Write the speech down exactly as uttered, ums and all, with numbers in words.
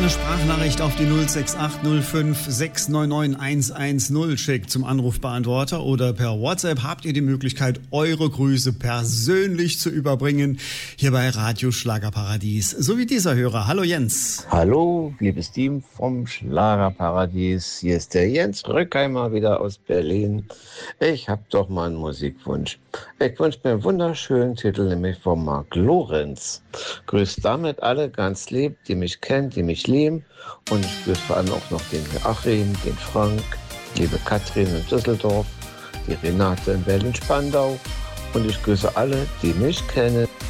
eine Sprachnachricht auf die null sechs acht null fünf sechs neun neun eins eins null schickt zum Anrufbeantworter oder per WhatsApp habt ihr die Möglichkeit, eure Grüße persönlich zu überbringen, hier bei Radio Schlagerparadies. So wie dieser Hörer. Hallo Jens. Hallo, liebes Team vom Schlagerparadies. Hier ist der Jens Rückheimer wieder aus Berlin. Ich habe doch mal einen Musikwunsch. Ich wünsche mir einen wunderschönen Titel, nämlich von Mark Lorenz. Grüßt damit alle ganz lieb, die mich kennen, die mich lieben. Und ich grüße vor allem auch noch den Joachim, den Frank, die liebe Katrin in Düsseldorf, die Renate in Berlin-Spandau. Und ich grüße alle, die mich kennen.